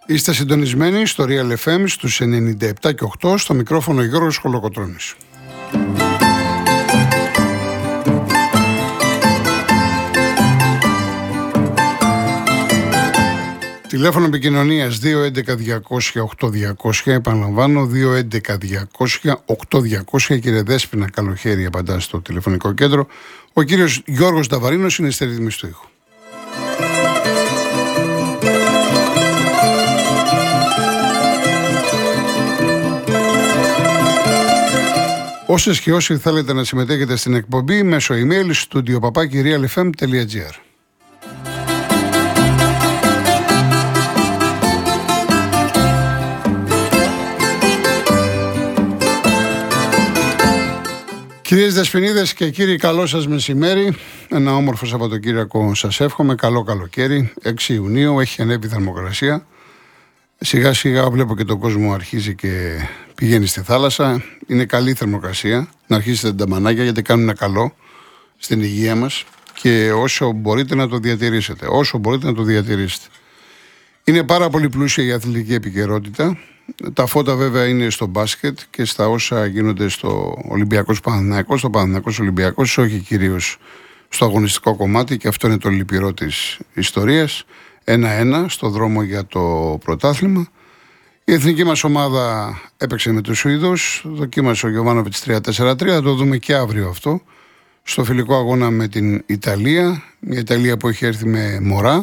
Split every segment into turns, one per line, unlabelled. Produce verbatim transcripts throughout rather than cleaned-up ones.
Είστε συντονισμένοι στο Real εφ εμ στους ενενήντα επτά και οκτώ, στο μικρόφωνο Γιώργος Χολοκοτρώνης. Τηλέφωνο επικοινωνίας δύο έντεκα διακόσια οκτώ διακόσια, επαναλαμβάνω δύο έντεκα διακόσια οκτώ διακόσια. Κύριε Δέσποινα, καλοχέρι, απαντά στο τηλεφωνικό κέντρο. Ο κύριος Γιώργος Νταβαρίνος είναι στη ρύθμιση του ήχου. Όσες και όσοι θέλετε να συμμετέχετε στην εκπομπή, μέσω email studio παπάκι real f m τελεία g r. Κυρίες Δεσποινίδες και κύριοι, καλό σας μεσημέρι. Ένα όμορφο Σαββατοκύριακο σας εύχομαι. Καλό καλοκαίρι. έξι Ιουνίου, έχει ανέβει η θερμοκρασία. Σιγά σιγά βλέπω και τον κόσμο αρχίζει και πηγαίνει στη θάλασσα. Είναι καλή η θερμοκρασία. Να αρχίσετε τα μανάκια, γιατί κάνουν καλό στην υγεία μας. Και όσο μπορείτε να το διατηρήσετε. Όσο μπορείτε να το διατηρήσετε. Είναι πάρα πολύ πλούσια η αθλητική επικαιρότητα. Τα φώτα βέβαια είναι στο μπάσκετ και στα όσα γίνονται στο Ολυμπιακός Παναθηναϊκός, στο Παναθηναϊκός Ολυμπιακός, όχι κυρίως στο αγωνιστικό κομμάτι, και αυτό είναι το λυπηρό της ιστορίας. ένα-ένα στο δρόμο για το πρωτάθλημα. Η εθνική μας ομάδα έπαιξε με τους Σουηδούς, δοκίμασε ο Γιωβάνοβιτς τρία τέσσερα τρία, θα το δούμε και αύριο αυτό, στο φιλικό αγώνα με την Ιταλία, μια Ιταλία που έχει έρθει με μωρά,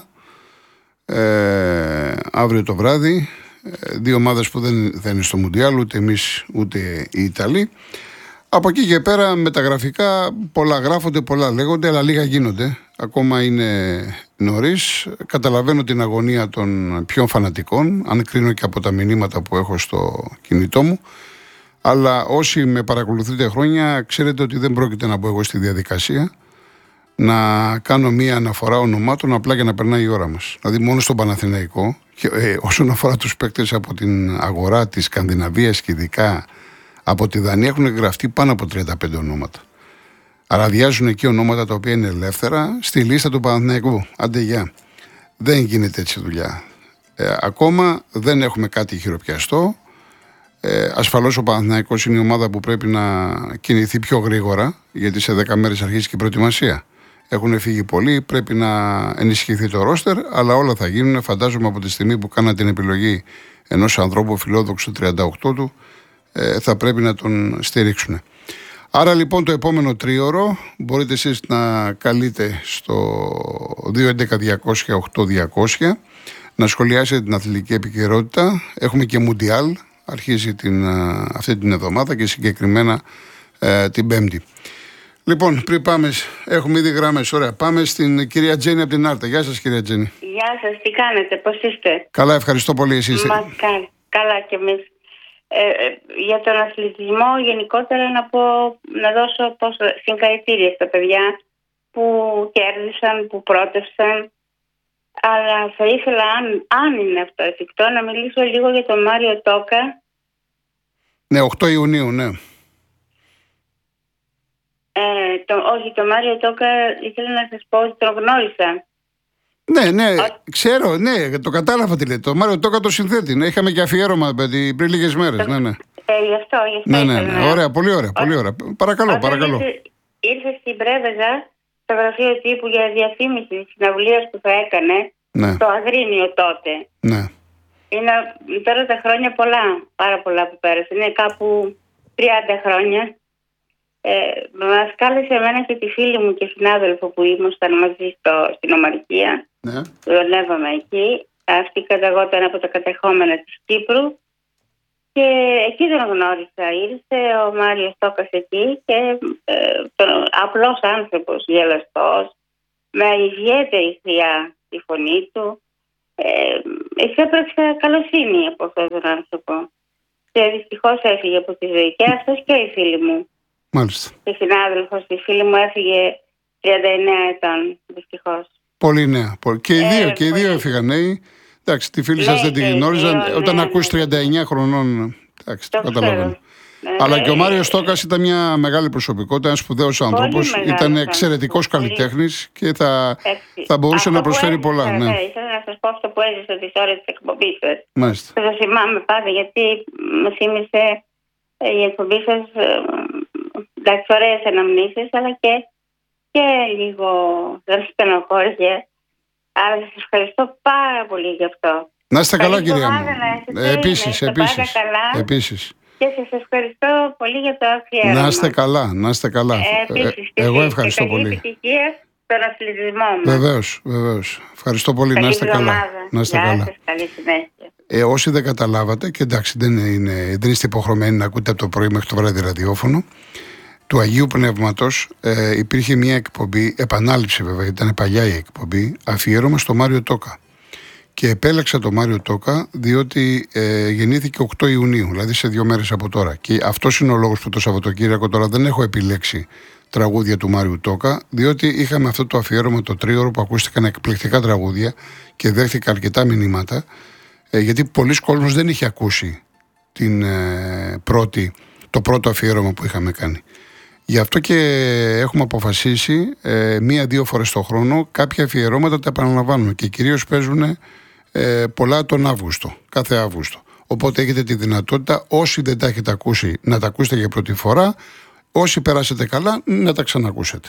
ε, αύριο το βράδυ. Δύο ομάδες που δεν θα είναι στο Μουντιάλ, ούτε εμείς ούτε οι Ιταλοί. Από εκεί και πέρα μεταγραφικά πολλά γράφονται, πολλά λέγονται, αλλά λίγα γίνονται. Ακόμα είναι νωρίς. Καταλαβαίνω την αγωνία των πιο φανατικών, αν κρίνω και από τα μηνύματα που έχω στο κινητό μου. Αλλά όσοι με παρακολουθείτε χρόνια, ξέρετε ότι δεν πρόκειται να μπω εγώ στη διαδικασία να κάνω μία αναφορά ονομάτων απλά για να περνάει η ώρα μας. Δηλαδή μόνο στον Παναθηναϊκό, και, ε, όσον αφορά τους παίκτες από την αγορά της Σκανδιναβίας και ειδικά από τη Δανία, έχουν γραφτεί πάνω από τριάντα πέντε ονόματα. Άρα αδειάζουν εκεί ονόματα τα οποία είναι ελεύθερα στη λίστα του Παναθηναϊκού. Άντε γεια. Δεν γίνεται έτσι δουλειά. Ε, ακόμα δεν έχουμε κάτι χειροπιαστό. Ε, ασφαλώς ο Παναθηναϊκός είναι η ομάδα που πρέπει να κινηθεί πιο γρήγορα, γιατί σε δέκα μέρες αρχίζει και η προετοιμασία. Έχουν φύγει πολλοί, πρέπει να ενισχυθεί το ρόστερ, αλλά όλα θα γίνουν. Φαντάζομαι από τη στιγμή που κάναν την επιλογή ενός ανθρώπου φιλόδοξου τριάντα οκτώ του, ε, θα πρέπει να τον στηρίξουν. Άρα λοιπόν το επόμενο τρίωρο μπορείτε εσείς να καλείτε στο δύο έντεκα διακόσια οκτώ διακόσια, να σχολιάσετε την αθλητική επικαιρότητα. Έχουμε και Μουντιάλ, αρχίζει την, αυτή την εβδομάδα και συγκεκριμένα ε, την Πέμπτη. Λοιπόν, πριν πάμε, έχουμε ήδη γράμμες, ωραία. Πάμε στην κυρία Τζέννη από την Άρτα. Γεια σας, κυρία Τζέννη.
Γεια σας, τι κάνετε, πώς είστε?
Καλά, ευχαριστώ πολύ. Εσείς?
Μας κάνει. Καλά κι εμείς. Ε, ε, για τον αθλητισμό γενικότερα να πω, να δώσω πώς, συγχαρητήρια στα παιδιά που κέρδισαν, που πρότευσαν. Αλλά θα ήθελα, αν, αν είναι αυτό εφικτό, να μιλήσω λίγο για τον Μάριο Τόκα.
Ναι, οκτώ Ιουνίου, ναι.
Ε, το, όχι, τον Μάριο Τόκα ήθελα να σας πω ότι τον γνώρισα.
Ναι, ναι, Ό, ξέρω, ναι, το κατάλαβα τι λέτε. Το Μάριο Τόκα το συνθέτη. Ναι, είχαμε και αφιέρωμα πριν λίγες μέρες. Το, ναι, ναι.
Ε, γι' αυτό, γι' αυτό
ναι, ναι, ναι. Ωραία, πολύ ωραία, πολύ ωραία. Παρακαλώ,
Όταν
παρακαλώ.
Ήρθε, ήρθε στην Πρέβεζα, στο γραφείο τύπου για διαφήμιση της συναυλίας που θα έκανε,
ναι.
Το Αγρίνιο τότε.
Ναι.
Είναι τώρα τα χρόνια πολλά, πάρα πολλά που πέρασαν. Είναι κάπου τριάντα χρόνια. Ε, μας κάλεσε εμένα και τη φίλη μου και συνάδελφο που ήμασταν μαζί στο, στην Ομαρχία.
Ναι.
Δουλεύαμε εκεί. Αυτή καταγόταν από τα κατεχόμενα της Κύπρου. Και εκεί τον γνώρισα. Ήρθε ο Μάριος Τόκας εκεί και ε, τον, απλός άνθρωπος, γελαστός, με ιδιαίτερη χρειά στη φωνή του. Ε, εξέπραξα καλοσύνη από αυτόν τον άνθρωπο. Και δυστυχώς έφυγε από τη ζωή και αυτός και η φίλη μου.
Μάλιστα.
Και συνάδελφος, η φίλη μου έφυγε τριάντα εννέα ετών, δυστυχώς.
Πολύ νέα. Και οι δύο, ε, και οι δύο έφυγαν νέοι. Εντάξει, τη φίλη σας
ναι,
δεν τη γνώριζα.
ναι,
Όταν
ναι,
ακούς
ναι.
τριάντα εννέα χρονών, εντάξει, το καταλαβαίνω.
Ναι,
Αλλά
ναι,
και ο Μάριος Στόκας ήταν μια μεγάλη προσωπικότητα, ένας σπουδαίος άνθρωπος, ήταν εξαιρετικός καλλιτέχνης και θα, θα μπορούσε
αυτό
να προσφέρει
έζησα,
πολλά. Ναι.
Ναι, ήθελα να σας πω αυτό που έζησα τις ώρες της εκπομπής σας.
Μάλιστα.
Θα θυμάμαι πάντα, γιατί μου θύμισε η εκπομπή σας, εντάξει, ωραίες αναμνήσεις, αλλά και, και λίγο δεν στενοχώρια. Άρα σας ευχαριστώ πάρα πολύ γι' αυτό.
Να είστε καλά,
Καλή
κυρία μου.
εβδομάδα,
Επίσης,
να είστε
επίσης,
πάντα καλά.
επίσης.
Και σας ευχαριστώ πολύ για το αφιέρωμα.
Να είστε καλά, να είστε καλά.
Ε, επίσης,
ε, εγώ
εσείς,
ευχαριστώ
και καλή
πολύ.
επιτυχία στον αθλητισμό μας.
Βεβαίως, βεβαίως. Ευχαριστώ πολύ.
Καλή
να είστε καλά.
εβδομάδα.
Να είστε
Γεια
καλά.
σας, καλή συνέχεια.
Ε, όσοι δεν καταλάβατε, και εντάξει, δεν, είναι, δεν είστε υποχρεωμένοι να ακούτε από το πρωί μέχρι το βράδυ ραδιόφωνο, του Αγίου Πνεύματος ε, υπήρχε μια εκπομπή, επανάληψη βέβαια, ήταν παλιά η εκπομπή, αφιέρωμα στο Μάριο Τόκα. Και επέλεξα το Μάριο Τόκα διότι ε, γεννήθηκε οκτώ Ιουνίου, δηλαδή σε δύο μέρες από τώρα. Και αυτός είναι ο λόγος που το Σαββατοκύριακο τώρα δεν έχω επιλέξει τραγούδια του Μάριου Τόκα, διότι είχαμε αυτό το αφιέρωμα το τρίωρο που ακούστηκαν εκπληκτικά τραγούδια και δέχτηκα αρκετά μηνύματα, ε, γιατί πολλοί κόσμος δεν είχε ακούσει την, ε, πρώτη, το πρώτο αφιέρωμα που είχαμε κάνει. Γι' αυτό και έχουμε αποφασίσει ε, μία-δύο φορές το χρόνο κάποια αφιερώματα τα επαναλαμβάνουμε και κυρίως παίζουν ε, πολλά τον Αύγουστο, κάθε Αύγουστο. Οπότε έχετε τη δυνατότητα, όσοι δεν τα έχετε ακούσει, να τα ακούσετε για πρώτη φορά, όσοι περάσετε καλά, να τα ξανακούσετε.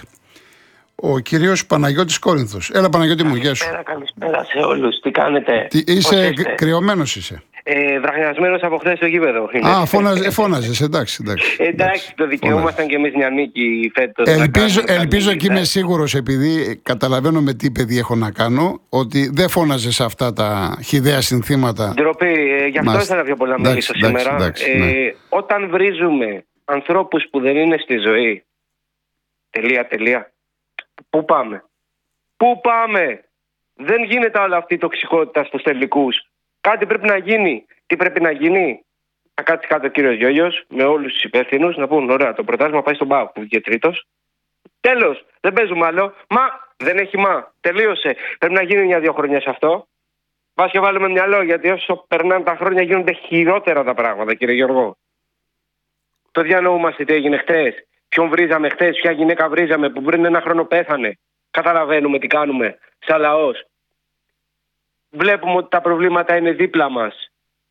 Ο κύριος Παναγιώτης Κόρινθος. Έλα, Παναγιώτη μου, γεια σου.
Καλησπέρα, καλησπέρα σε όλους. Τι κάνετε?
Τι, είσαι κρυωμένος είσαι.
Ε, βραχνιασμένος από χθες στο γήπεδο.
Α, φώναζε, φώναζες, εντάξει. Εντάξει,
εντάξει, το δικαιούμασταν και εμείς μια νίκη φέτος.
Ελπίζω, ελπίζω και είμαι σίγουρος, επειδή καταλαβαίνω με τι παιδί έχω να κάνω, ότι δεν φώναζες αυτά τα χυδαία συνθήματα.
Ντροπή, ε, γι' αυτό
Μάλιστα.
ήθελα πιο πολλά να μιλήσω σήμερα.
Εντάξει,
ε,
ναι.
Όταν βρίζουμε ανθρώπους που δεν είναι στη ζωή, τελεία, τελεία, πού πάμε? Πού πάμε? Δεν γίνεται όλη αυτή η τοξικότητα στους τελικούς. Κάτι πρέπει να γίνει. Τι πρέπει να γίνει? Να κάτσει κάτω ο κύριος Γιώργος με όλους τους υπεύθυνους να πούν: ωραία, το πρωτάθλημα πάει στον ΠΑΟΚ που βγήκε τρίτος. Τέλος, δεν παίζουμε άλλο. Μα δεν έχει μα. Τελείωσε. Πρέπει να γίνει μια-δύο χρόνια σε αυτό. Πας και βάλουμε μυαλό, γιατί όσο περνάνε τα χρόνια γίνονται χειρότερα τα πράγματα, κύριε Γιώργο. Το διανοούμαστε τι έγινε χτες. Ποιον βρίζαμε χτες, ποια γυναίκα βρίζαμε που πριν ένα χρόνο πέθανε. Καταλαβαίνουμε τι κάνουμε σαν λαός. Βλέπουμε ότι τα προβλήματα είναι δίπλα μας.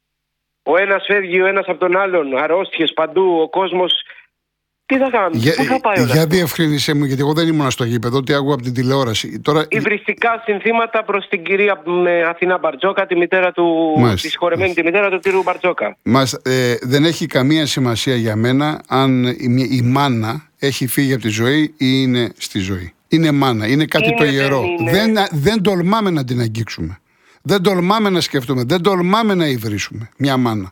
Ο ένας φεύγει, ο ένας από τον άλλον. Αρρώστιες παντού, ο κόσμος. Τι θα κάνουμε,
για,
πού θα πάει όλα?
Για διευκρίνησέ μου, γιατί εγώ δεν ήμουν στο γήπεδο, τι άκουγα από την τηλεόραση. Τώρα...
Υβριστικά συνθήματα προς την κυρία Αθηνά Μπαρτζόκα, τη μητέρα του, τη συγχωρεμένη τη μητέρα του κύριου Μπαρτζόκα.
Μας, ε, δεν έχει καμία σημασία για μένα αν η, η μάνα έχει φύγει από τη ζωή ή είναι στη ζωή. Είναι μάνα, είναι κάτι
είναι,
το ιερό.
Δεν,
δεν, δεν τολμάμε να την αγγίξουμε. Δεν τολμάμε να σκεφτούμε, δεν τολμάμε να υβρίσουμε μια μάνα.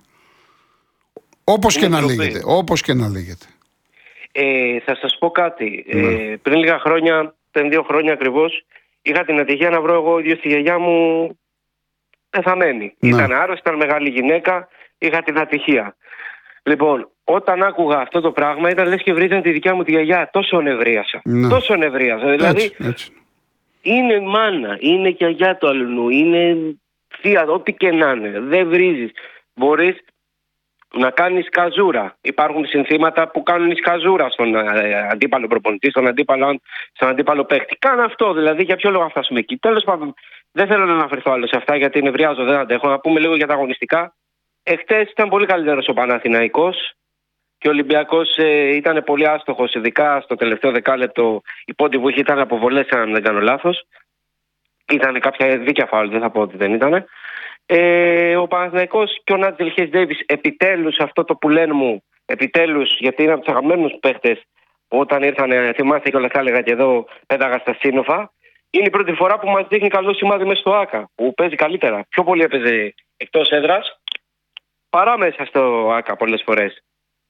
Όπως και, να λέγεται, όπως και να λέγεται.
Ε, θα σας πω κάτι. Ναι. Ε, πριν λίγα χρόνια, πριν δύο χρόνια ακριβώς, είχα την ατυχία να βρω εγώ ίδιο τη γιαγιά μου πεθαμένη. Ναι. Ήταν άρρωστη, ήταν μεγάλη γυναίκα, είχα την ατυχία. Λοιπόν, όταν άκουγα αυτό το πράγμα, ήταν λες και βρίζανε τη δικιά μου τη γιαγιά. Τόσο νευρίασα. Ναι. Τόσο νευρίασα. Δηλαδή,
έτσι, έτσι.
Είναι μάνα, είναι γιαγιά του αλλού, είναι θεία, ό,τι και να είναι. Δεν βρίζεις. Μπορείς να κάνεις καζούρα. Υπάρχουν συνθήματα που κάνουν καζούρα στον ε, αντίπαλο προπονητή, στον αντίπαλο, στον αντίπαλο παίχτη. Κάνε αυτό, δηλαδή, για ποιο λόγο να φτάσουμε εκεί? Τέλος πάντων, δεν θέλω να αναφερθώ άλλο σε αυτά, γιατί νευριάζω, δεν αντέχω. Να πούμε λίγο για τα αγωνιστικά. Εχθές ήταν πολύ καλύτερος ο Παναθηναϊκός και ο Ολυμπιακός ε, ήταν πολύ άστοχος, ειδικά στο τελευταίο δεκάλεπτο. Η πόντη που είχε ήταν αποβολές, αν δεν κάνω λάθος. Ήταν κάποια δίκαια φάουλ, δεν θα πω ότι δεν ήταν. Ε, ο Παναθηναϊκός και ο Νάτζελ Χέις Ντέιβις επιτέλους, αυτό το που λένε μου, επιτέλους, γιατί είναι από τους αγαπημένους παίχτες, όταν ήρθαν, θυμάστε και όλα τα έλεγα και εδώ, πέταγα στα σύννεφα. Είναι η πρώτη φορά που μας δείχνει καλό σημάδι μέσα στο ΆΚΑ, που παίζει καλύτερα. Πιο πολύ έπαιζε εκτός έδρας παρά μέσα στο ΆΚΑ πολλές φορές.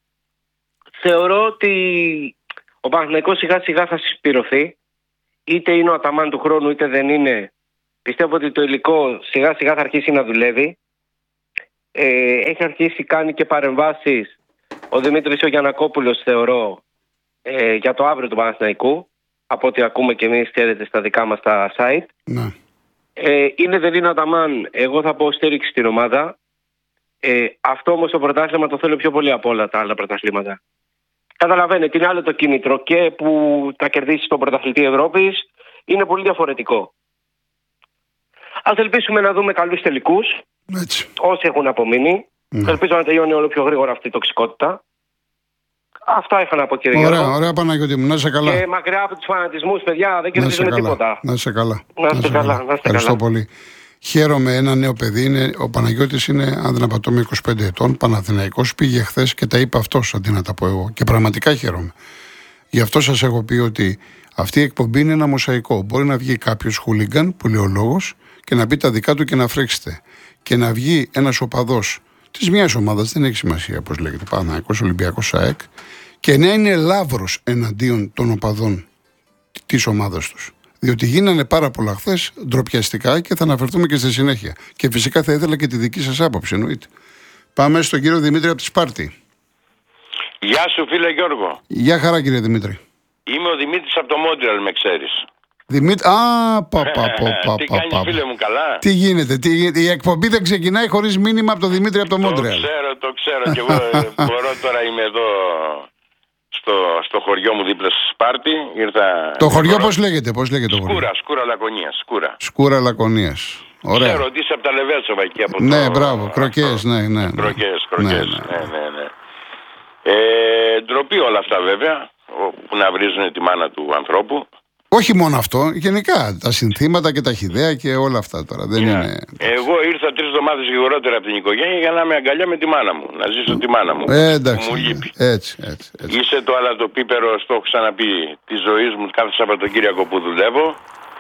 Θεωρώ ότι ο Παναθηναϊκός σιγά σιγά θα συσπηρωθεί. Είτε είναι ο Αταμάν του χρόνου, είτε δεν είναι. Πιστεύω ότι το υλικό σιγά σιγά θα αρχίσει να δουλεύει. Ε, έχει αρχίσει, κάνει και παρεμβάσεις ο Δημήτρης ο Γιαννακόπουλος, θεωρώ, ε, για το αύριο του Παναθηναϊκού. Από ό,τι ακούμε και εμείς, ξέρετε, στα δικά μας τα site.
Ναι.
Ε, είναι δεν είναι ο Αταμάν, εγώ θα πω στήριξη στην ομάδα. Ε, αυτό όμως το πρωτάθλημα το θέλω πιο πολύ από όλα τα άλλα πρωταθλήματα. Καταλαβαίνετε, είναι άλλο το κίνητρο και που θα κερδίσει τον πρωταθλητή Ευρώπης είναι πολύ διαφορετικό. Ας ελπίσουμε να δούμε καλούς τελικούς,
Έτσι.
όσοι έχουν απομείνει.
Ναι.
Ελπίζω να τελειώνει όλο πιο γρήγορα αυτή η τοξικότητα. Αυτά είχα να πω, κύριε
Ωραία,
Γιώργο.
ωραία Παναγιώτη μου, να είσαι καλά.
Και μακριά από τους φανατισμούς, παιδιά, δεν
Να είσαι
κερδίζουμε
καλά.
τίποτα.
Να είσαι καλά.
Να είστε καλά, να είστε
Ευχαριστώ
καλά.
πολύ. Χαίρομαι, ένα νέο παιδί είναι. Ο Παναγιώτης είναι, αν δεν απατώμε, είκοσι πέντε ετών. Παναθηναϊκός, πήγε χθες και τα είπε αυτός αντί να τα πω εγώ. Και πραγματικά χαίρομαι. Γι' αυτό σας έχω πει ότι αυτή η εκπομπή είναι ένα μοσαϊκό. Μπορεί να βγει κάποιος χούλιγκαν, που λέει ο λόγος, και να πει τα δικά του και να φρέξετε. Και να βγει ένας οπαδός της μιας ομάδας, δεν έχει σημασία πώς λέγεται, Παναθηναϊκός, Ολυμπιακός, ΑΕΚ, και να είναι λαύρος εναντίον των οπαδών της ομάδας τους. Διότι γίνανε πάρα πολλά χθες ντροπιαστικά και θα αναφερθούμε και στη συνέχεια. Και φυσικά θα ήθελα και τη δική σας άποψη, εννοείται. Πάμε στον κύριο Δημήτρη από τη Σπάρτη.
Γεια σου φίλε Γιώργο.
Γεια χαρά κύριε Δημήτρη.
Είμαι ο Δημήτρης από το Μόντρεαλ, με ξέρεις.
Δημήτρη, α, πα, πα, πα, πα,
Τι
πα,
κάνεις
πα.
φίλε μου, καλά?
Τι γίνεται, τι γίνεται, η εκπομπή δεν ξεκινάει χωρίς μήνυμα από τον Δημήτρη από το Μόντρεαλ.
Το ξέρω, το ξέρω και εγώ ε, μπορώ τώρα, είμαι εδώ στο, στο χωριό μου δίπλα στη Σπάρτη. Ήρθα,
Το χωριό
μπορώ...
πώς λέγεται, πώς λέγεται το χωριό?
Σκούρα, Σκούρα Λακωνίας, Σκούρα.
Σκούρα Λακωνίας. Ωραία.
Ξέρω ότι είσαι από τα Λεβέρτσοβα εκεί από
Ναι,
το...
μπράβο, κροκές, ναι, ναι. ναι.
Κροκές,
Ναι,
κροκές,
ναι.
ναι, ναι, ναι. Ε, ντροπή όλα αυτά βέβαια, που να βρίζουν τη μάνα του ανθρώπου.
Όχι μόνο αυτό, γενικά τα συνθήματα και τα χυδαία και όλα αυτά τώρα. Δεν
Ναι.
είναι.
Εγώ ήρθα τρεις εβδομάδες γρηγορότερα από την οικογένεια για να είμαι αγκαλιά με τη μάνα μου, να ζήσω τη μάνα μου.
Ε, εντάξει.
Μου λείπει.
Έτσι, έτσι, έτσι.
Είσαι το άλλα το πίπερο, στο έχω ξαναπεί, τη ζωή μου κάθε Σαββατοκύριακο που δουλεύω.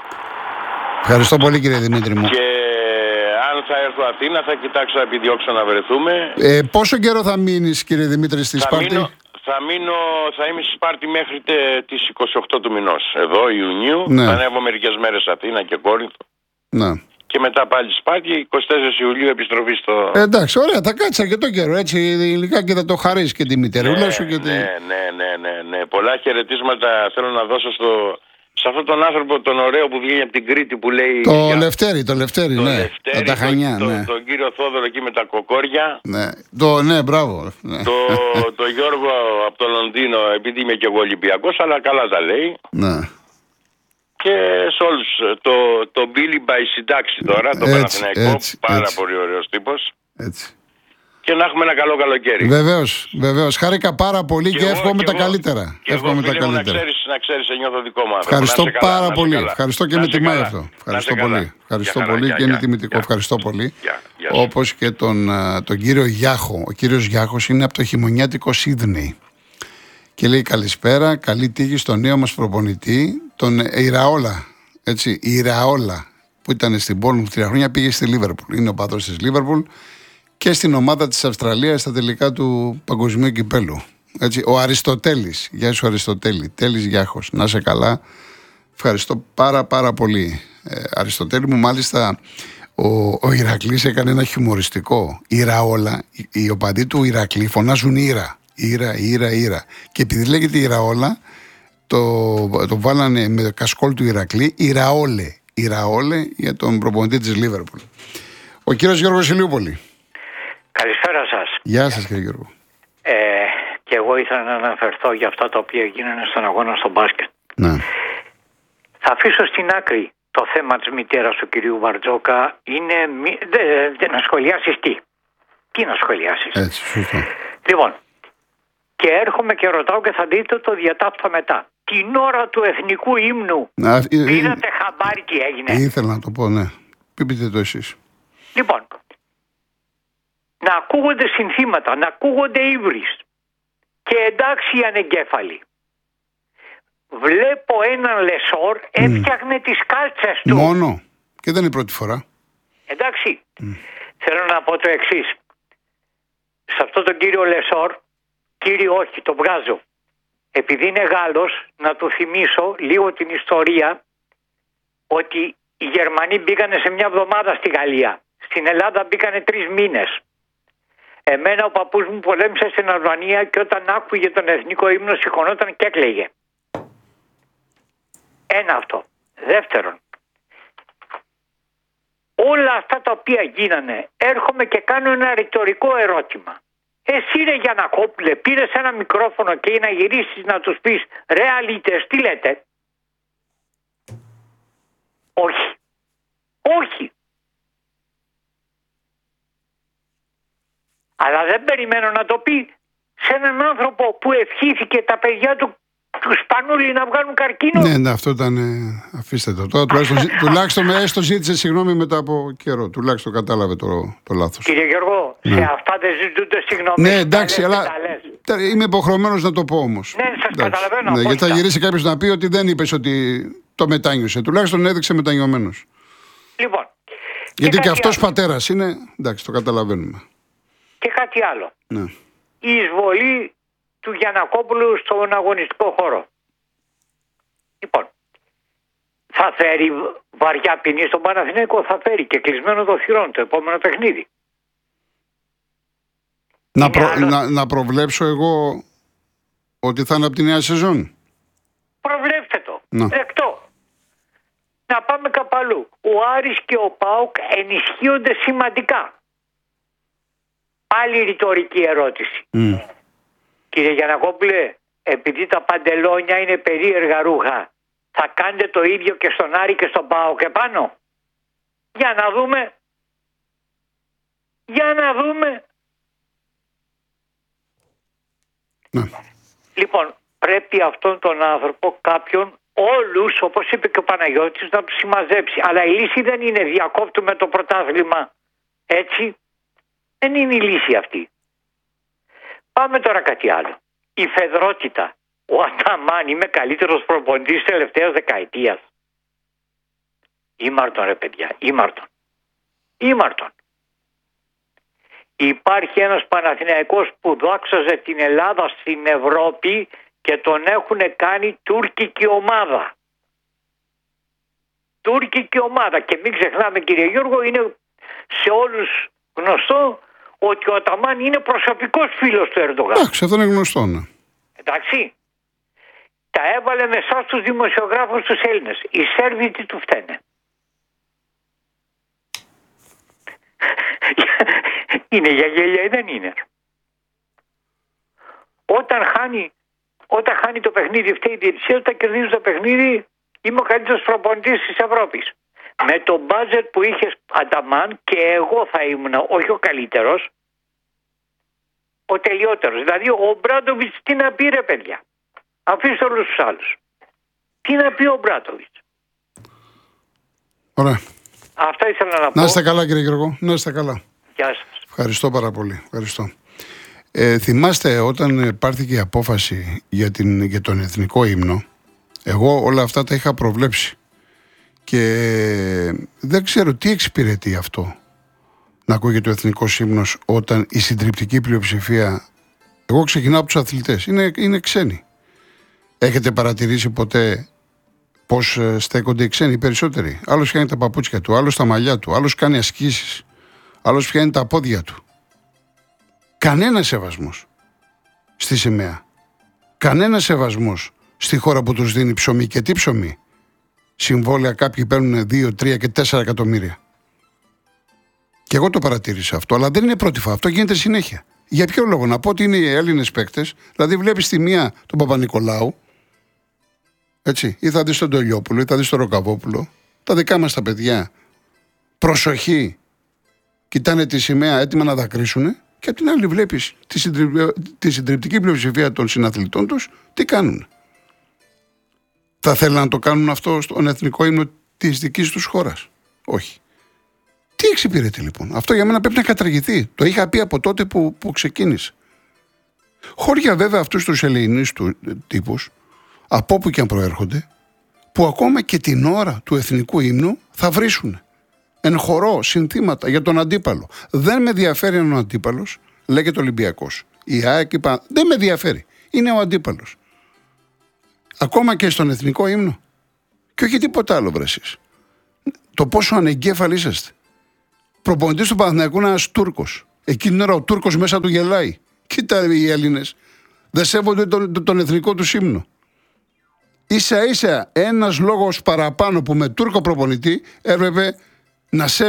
Ευχαριστώ πολύ κύριε Δημήτρη μου.
Και αν θα έρθω Αθήνα θα κοιτάξω να επιδιώξω να βρεθούμε.
Ε, πόσο καιρό θα μείνεις κύριε Δημήτρη στη
Θα
Σπάρτη?
μείνω, θα μείνω, θα είμαι στη Σπάρτη μέχρι τε, τις είκοσι οκτώ του μηνός. Εδώ Ιουνίου,
Ναι.
θα ανέβω μερικές μέρες Αθήνα και Κόρινθο.
Ναι.
Και μετά πάλι στη Σπάρτη, εικοστή τέταρτη Ιουλίου επιστροφή στο...
Ε, εντάξει, ωραία, θα κάτσει αρκετό καιρό έτσι. Υλικά και θα το χαρίσει και τη μητερούλα σου και τη...
ναι, ναι, ναι, ναι, ναι. Πολλά χαιρετίσματα θέλω να δώσω στο, σε αυτόν τον άνθρωπο τον ωραίο που βγαίνει από την Κρήτη που λέει...
Το
για-
Λευτέρη, το Λευτέρη,
το
ναι.
Λευτέρη,
Από τα Χανιά,
το-
ναι.
το- τον κύριο Θόδωρο εκεί με τα κοκόρια.
Ναι, το, ναι, μπράβο. Ναι.
το, το Γιώργο από το Λονδίνο, επειδή είμαι και εγώ Ολυμπιακός, αλλά καλά τα λέει.
ναι.
Και σε όλους. Το, το Billy by συντάξη τώρα, το
Έτσι,
Παναθηναϊκό,
έτσι,
πάρα
έτσι.
πολύ ωραίος τύπος.
Έτσι.
Και να έχουμε ένα καλό καλοκαίρι.
Βεβαίως, βεβαίως. Χάρηκα πάρα πολύ και,
εγώ,
εύχομαι
και
τα
εγώ.
καλύτερα.
Και εγώ,
Εύχομαι τα
φίλε μου,
καλύτερα.
Να ξέρεις, να ξέρεις, σε νιώθω δικό μου άνθρωπο.
Ευχαριστώ
Να είσαι καλά,
πάρα
να είσαι
πολύ.
καλά.
Ευχαριστώ και
Να
με
είσαι
τιμάει
καλά.
αυτό.
Να
Ευχαριστώ
είσαι
πολύ.
καλά.
Ευχαριστώ
Γεια χαρά,
πολύ
γεια,
και είναι
γεια,
τιμητικό.
γεια.
Ευχαριστώ πολύ.
Γεια, γεια σου.
Όπως και τον, α, τον κύριο Γιάχο. Ο κύριος Γιάχος είναι από το χειμωνιάτικο Σίδνεϊ. Και λέει καλησπέρα, καλή τύχη στον νέο μας προπονητή, τον Ιραόλα. Έτσι, η Ιραόλα που ήταν στην Πόλη τρία χρόνια πήγε στη Λίβερπουλ. Είναι ο πατρός της Λίβερπουλ και στην ομάδα της Αυστραλίας στα τελικά του Παγκοσμίου Κυπέλου. Έτσι, ο Αριστοτέλης. Γεια σου Αριστοτέλη. Τέλης Γιάχος. Να είσαι καλά. Ευχαριστώ πάρα πάρα πολύ. Ε, Αριστοτέλη μου, μάλιστα ο, ο Ηρακλής έκανε ένα χιουμοριστικό. Ιραόλα, οι, οι οπαδοί του Ηρακλή φωνάζουν Ήρα. Ήρα, Ήρα, Ήρα. Και επειδή λέγεται Ιραόλα, το, το βάλανε με κασκόλ του Ηρακλή Ιραόλε. Ιραόλε για τον προπονητή της Λίβερπουλ. Ο κύριος Γιώργος Ηλιούπολη.
Καλησπέρα σας.
Γεια σας κύριε Γιώργο.
Ε, και εγώ ήθελα να αναφερθώ για αυτά τα οποία γίνανε στον αγώνα στο μπάσκετ.
Ναι.
Θα αφήσω στην άκρη το θέμα της μητέρας του κυρίου Μπαρτζόκα. Είναι μη, δε, δε, να σχολιάσεις τι. Τι να σχολιάσεις.
Έτσι, σωστό.
Λοιπόν, και έρχομαι και ρωτάω και θα δείτε το διατάφτα μετά. Την ώρα του εθνικού ύμνου
Να, ε, ε,
πήρατε χαμπάρι τι έγινε.
ήθελα να το πω, ναι. Πείτε το εσείς.
Λοιπόν, να ακούγονται συνθήματα, να ακούγονται ύβρις και εντάξει οι ανεγκέφαλοι. Βλέπω έναν Λεσόρ έφτιαχνε τις κάλτσες του.
Μόνο. Και δεν είναι η πρώτη φορά.
Εντάξει, θέλω να πω το εξής. Σε αυτό τον κύριο Λεσόρ, κύριο όχι, το βγάζω. Επειδή είναι Γάλλος, να του θυμίσω λίγο την ιστορία ότι οι Γερμανοί μπήκανε σε μια εβδομάδα στη Γαλλία. Στην Ελλάδα μπήκανε τρεις μήνες. Εμένα ο παππούς μου πολέμησε στην Αλβανία και όταν άκουγε τον εθνικό ύμνο σηκωνόταν και έκλαιγε. Ένα αυτό. Δεύτερον, όλα αυτά τα οποία γίνανε, έρχομαι και κάνω ένα ρητορικό ερώτημα. Εσύ ρε Γιαννακόπουλε, πήρες ένα μικρόφωνο και να γυρίσεις να τους πεις ρε αλήτες, τι λέτε? Όχι. Όχι. Αλλά δεν περιμένω να το πει σε έναν άνθρωπο που ευχήθηκε τα παιδιά του, του Σπανούλη, να βγάλουν καρκίνο.
Ναι, ναι, αυτό ήταν. Ε, αφήστε το. Τώρα τουλάχιστον, τουλάχιστον έστω ζήτησε συγγνώμη μετά από καιρό. Τουλάχιστον κατάλαβε το, το λάθος.
Κύριε Γιώργο, ναι. Σε αυτά δεν ζητούνται συγγνώμη.
Ναι, εντάξει, αλλά είμαι υποχρεωμένος να το πω όμως.
Ναι, σας καταλαβαίνω.
Ναι, γιατί θα γυρίσει κάποιος να πει ότι δεν είπες ότι το μετάνιωσε. Τουλάχιστον έδειξε μετανιωμένος.
Λοιπόν.
Γιατί και, και αυτός πατέρας είναι. Εντάξει, το καταλαβαίνουμε.
Και κάτι άλλο.
Ναι.
Η εισβολή του Γιαννακόπουλου στον αγωνιστικό χώρο. Λοιπόν, θα φέρει βαριά ποινή στον Παναθηναϊκό, θα φέρει και κλεισμένο το θυρών το επόμενο παιχνίδι.
Να, προ, άλλο... να, να προβλέψω εγώ ότι θα είναι από τη νέα σεζόν.
Προβλέψτε το.
Να.
Δεκτό. Να πάμε κάπου αλλού. Ο Άρης και ο ΠΑΟΚ ενισχύονται σημαντικά. Πάλι ρητορική ερώτηση. Mm. Κύριε Γιαννακόπουλε, επειδή τα παντελόνια είναι περίεργα ρούχα, θα κάνετε το ίδιο και στον Άρη και στον ΠΑΟΚ επάνω? Για να δούμε. Για να δούμε.
Ναι.
Λοιπόν, πρέπει αυτόν τον άνθρωπο κάποιον, όλους, όπως είπε και ο Παναγιώτης, να τους συμμαζέψει. Αλλά η λύση δεν είναι διακόπτουμε το πρωτάθλημα έτσι. Δεν είναι η λύση αυτή. Πάμε τώρα κάτι άλλο. Η φεδρότητα. Ο Αταμάν είμαι καλύτερος προπονητής της τελευταίας δεκαετίας. Ήμαρτον ρε παιδιά. Ήμαρτον. Ήμαρτον. Υπάρχει ένας Παναθηναϊκός που δόξαζε την Ελλάδα στην Ευρώπη και τον έχουν κάνει τουρκική ομάδα. Τουρκική ομάδα. Και μην ξεχνάμε κύριε Γιώργο, είναι σε όλους γνωστό ότι ο Αταμάν είναι προσωπικός φίλος του Ερντογάν.
Εντάξει, αυτό είναι γνωστό, ναι.
Εντάξει. Τα έβαλε με εσάς τους δημοσιογράφους τους Έλληνες. Οι Σέρβοι τι του φταίνε? Είναι για γέλια ή δεν είναι? Όταν χάνει, όταν χάνει το παιχνίδι, φταίει η διαιτησία, όταν κερδίζει το παιχνίδι, είμαι ο καλύτερος προπονητής της Ευρώπης. Με το μπάτζετ που είχε Αταμάν και εγώ θα ήμουν όχι ο καλύτερος, ο τελειότερος. Δηλαδή ο Μπράντοβιτς τι να πει ρε παιδιά? Αφήστε όλους τους άλλους. Τι να πει ο Μπράντοβιτς?
Ωραία.
Αυτά ήθελα να πω.
Να είστε καλά κύριε Γιώργο. Να είστε καλά.
Γεια σας.
Ευχαριστώ πάρα πολύ. Ευχαριστώ. Ε, θυμάστε όταν πάρθηκε η απόφαση για, την, για τον εθνικό ύμνο, εγώ όλα αυτά τα είχα προβλέψει. Και δεν ξέρω τι εξυπηρετεί αυτό να ακούγεται ο εθνικός ύμνος όταν η συντριπτική πλειοψηφία, εγώ ξεκινάω από τους αθλητές, είναι, είναι ξένοι. Έχετε παρατηρήσει ποτέ πώς στέκονται οι ξένοι περισσότεροι? Άλλος φτιάχνει τα παπούτσια του, άλλος τα μαλλιά του, άλλος κάνει ασκήσεις, άλλος φτιάχνει τα πόδια του. Κανένα σεβασμός στη σημαία. Κανένα σεβασμός στη χώρα που τους δίνει ψωμί. Και τι ψωμί? Συμβόλαια κάποιοι παίρνουν δύο, τρία και τέσσερα εκατομμύρια. Και εγώ το παρατήρησα αυτό, αλλά δεν είναι πρώτη φορά. Αυτό γίνεται συνέχεια. Για ποιο λόγο? Να πω ότι είναι οι Έλληνες παίκτες, δηλαδή βλέπεις τη μία τον Παπα-Νικολάου, έτσι, ή θα δεις τον Τολιόπουλο, ή θα δεις τον Ροκαβόπουλο, τα δικά μας τα παιδιά. Προσοχή, κοιτάνε τη σημαία έτοιμα να δακρύσουν, και απ' την άλλη βλέπεις τη, συντρι... τη συντριπτική πλειοψηφία των συναθλητών τους, τι κάνουν? Θα θέλουν να το κάνουν αυτό στον εθνικό ύμνο της δικής τους χώρας? Όχι. Τι εξυπηρετεί λοιπόν? Αυτό για μένα πρέπει να καταργηθεί. Το είχα πει από τότε που, που ξεκίνησε. Χώρια βέβαια αυτούς τους ελληνείς του, τύπους, από όπου και αν προέρχονται, που ακόμα και την ώρα του εθνικού ύμνου θα βρίσουν εν χορό συνθήματα για τον αντίπαλο. Δεν με ενδιαφέρει αν ο αντίπαλος λέγεται Ολυμπιακός. Η ΑΕΚ είπα, δεν με ενδιαφέρει. Είναι ο αντίπαλος. Ακόμα και στον εθνικό ύμνο. Και όχι τίποτα άλλο, βρε εσείς. Το πόσο ανεγκέφαλοι είσαστε. Προπονητής του Παναθηναϊκού είναι ένας Τούρκος. Εκείνη την ώρα ο Τούρκος μέσα του γελάει. Κοίτα οι Έλληνες. Δεν σέβονται τον, τον, τον εθνικό του ύμνο. Ίσα ίσα ένας λόγος παραπάνω που με Τούρκο προπονητή έπρεπε να σέβεται